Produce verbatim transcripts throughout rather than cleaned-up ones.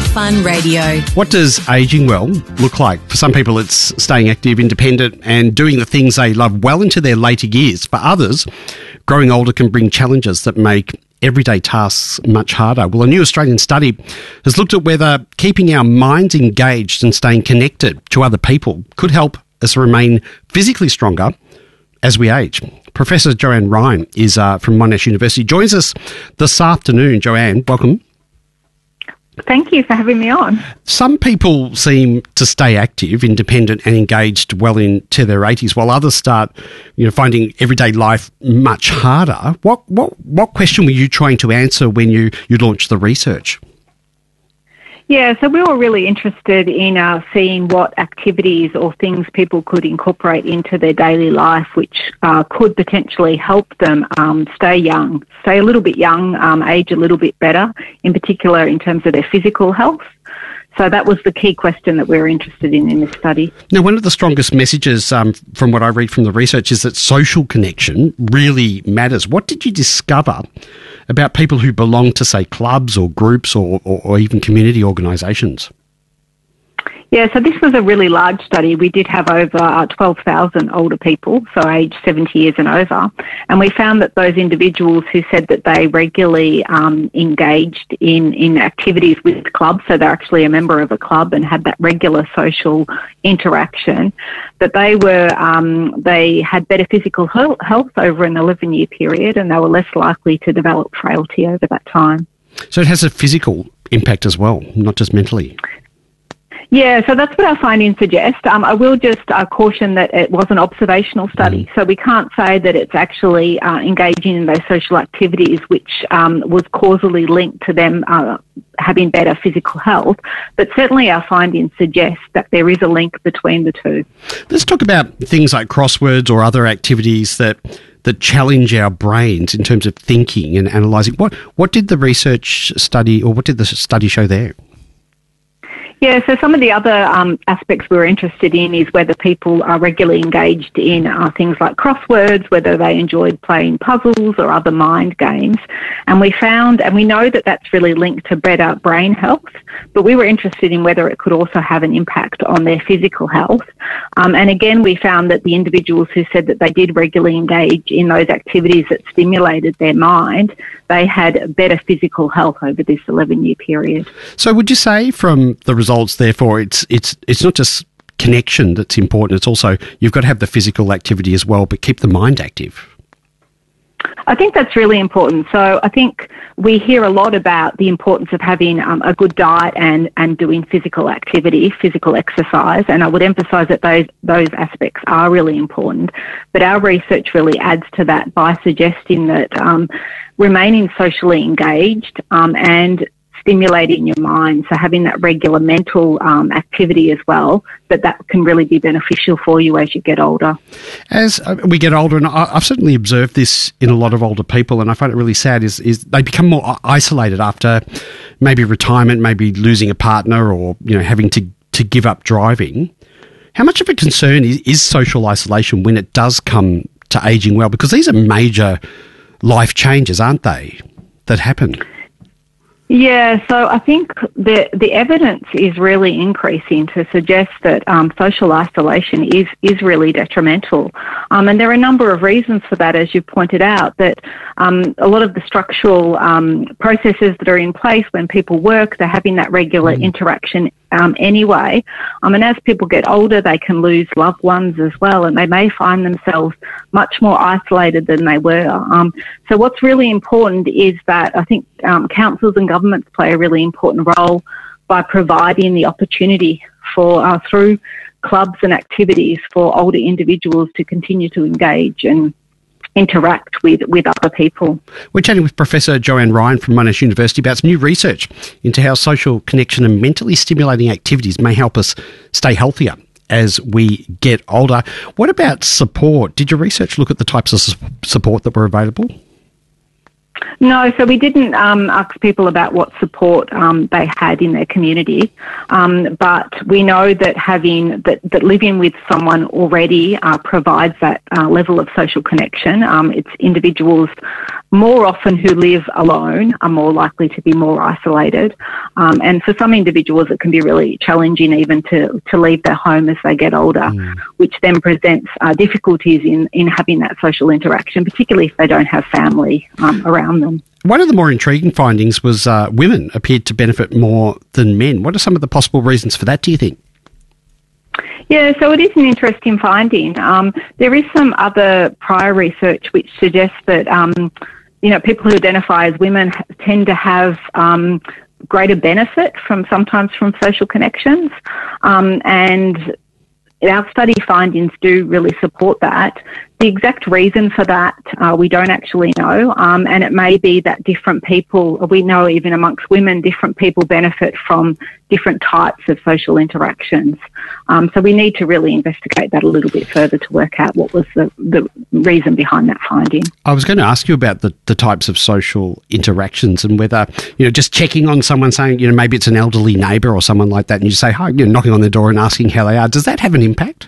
Fun Radio. What does ageing well look like? For some people, it's staying active, independent, and doing the things they love well into their later years. For others, growing older can bring challenges that make everyday tasks much harder. Well, a new Australian study has looked at whether keeping our minds engaged and staying connected to other people could help us remain physically stronger as we age. Professor Joanne Ryan is uh, from Monash University, joins us this afternoon. Joanne, welcome. Thank you for having me on. Some people seem to stay active, independent and engaged well into their eighties, while others start, you know, finding everyday life much harder. What what what question were you trying to answer when you, you launched the research? Yeah, so we were really interested in uh, seeing what activities or things people could incorporate into their daily life which uh, could potentially help them um, stay young, stay a little bit young, um, age a little bit better, in particular in terms of their physical health. So that was the key question that we were interested in in this study. Now, one of the strongest messages um, from what I read from the research is that social connection really matters. What did you discover about people who belong to, say, clubs or groups or, or, or even community organisations? Yeah, so this was a really large study. We did have over uh, twelve thousand older people, so aged seventy years and over, and we found that those individuals who said that they regularly um, engaged in, in activities with clubs, so they're actually a member of a club and had that regular social interaction, that they were um, they had better physical health over an eleven-year period, and they were less likely to develop frailty over that time. So it has a physical impact as well, not just mentally. Yeah, so that's what our findings suggest. Um, I will just uh, caution that it was an observational study, mm. so we can't say that it's actually uh, engaging in those social activities which um, was causally linked to them uh, having better physical health, but certainly our findings suggest that there is a link between the two. Let's talk about things like crosswords or other activities that that challenge our brains in terms of thinking and analysing. What, what did the research study, or what did the study show there? Yeah, so some of the other um, aspects we were interested in is whether people are regularly engaged in uh, things like crosswords, whether they enjoyed playing puzzles or other mind games. And we found, and we know that that's really linked to better brain health, but we were interested in whether it could also have an impact on their physical health. Um, and again, we found that the individuals who said that they did regularly engage in those activities that stimulated their mind, they had better physical health over this eleven-year period. So would you say from the results, therefore, it's it's it's not just connection that's important, it's also you've got to have the physical activity as well, but keep the mind active? I think that's really important. So I think we hear a lot about the importance of having um, a good diet and, and doing physical activity, physical exercise, and I would emphasise that those those aspects are really important. But our research really adds to that by suggesting that um, remaining socially engaged um, and stimulating your mind, so having that regular mental um, activity as well, that that can really be beneficial for you as you get older. As we get older, and I've certainly observed this in a lot of older people, and I find it really sad, is, is they become more isolated after maybe retirement, maybe losing a partner, or you know having to, to give up driving. How much of a concern is, is social isolation when it does come to ageing well? Because these are major life changes, aren't they, that happen? Yeah, so I think the the evidence is really increasing to suggest that um, social isolation is, is really detrimental. Um, and there are a number of reasons for that, as you pointed out, that um, a lot of the structural um, processes that are in place when people work, they're having that regular mm. interaction um, anyway. Um, and as people get older, they can lose loved ones as well, and they may find themselves much more isolated than they were. Um, so what's really important is that I think um, councils and governments play a really important role by providing the opportunity for, uh, through clubs and activities, for older individuals to continue to engage and interact with, with other people. We're chatting with Professor Joanne Ryan from Monash University about some new research into how social connection and mentally stimulating activities may help us stay healthier as we get older. What about support? Did your research look at the types of support that were available? No, so we didn't um, ask people about what support um, they had in their community, um, but we know that having that, that living with someone already uh, provides that uh, level of social connection. Um, it's individuals more often who live alone are more likely to be more isolated. Um, and for some individuals, it can be really challenging even to, to leave their home as they get older, mm. which then presents uh, difficulties in, in having that social interaction, particularly if they don't have family um, around them. One of the more intriguing findings was uh, women appeared to benefit more than men. What are some of the possible reasons for that, do you think? Yeah, so it is an interesting finding. Um, there is some other prior research which suggests that, um, you know, people who identify as women tend to have um, greater benefit from sometimes from social connections. Um, and our study findings do really support that. The exact reason for that, uh, we don't actually know, um, and it may be that different people, we know even amongst women, different people benefit from different types of social interactions. Um, so we need to really investigate that a little bit further to work out what was the, the reason behind that finding. I was going to ask you about the, the types of social interactions and whether, you know, just checking on someone saying, you know, maybe it's an elderly neighbour or someone like that, and you say, hi, you know, knocking on their door and asking how they are, does that have an impact?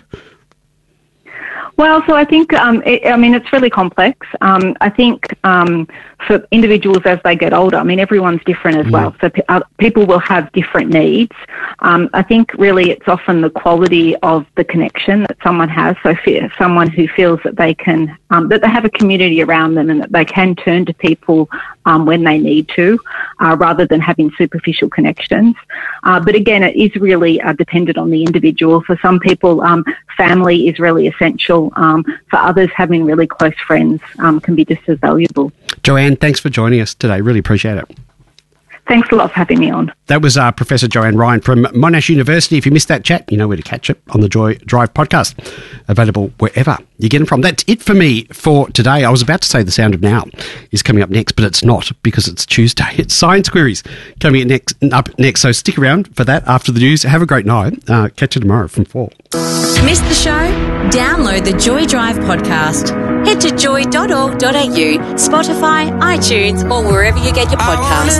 Well, so I think, um, it, I mean, it's really complex. Um, I think um, for individuals as they get older, I mean, everyone's different as mm. well. So pe- uh, people will have different needs. Um, I think really it's often the quality of the connection that someone has. So if someone who feels that they can, um, that they have a community around them and that they can turn to people um, when they need to, uh, rather than having superficial connections. Uh, but again, it is really uh, dependent on the individual. For some people, um, family is really essential. Um, for others, having really close friends um, can be just as valuable. Joanne, thanks for joining us today. Really appreciate it. Thanks a lot for having me on. That was uh, Professor Joanne Ryan from Monash University. If you missed that chat, you know where to catch it on the Joy Drive podcast. Available wherever you get them from. That's it for me for today. I was about to say The Sound of Now is coming up next, but it's not because it's Tuesday. It's Science Queries coming next, up next. So stick around for that after the news. Have a great night. Uh, catch you tomorrow from four. Missed the show? Download the Joy Drive podcast. Head to joy dot org dot a u, Spotify, iTunes, or wherever you get your podcasts.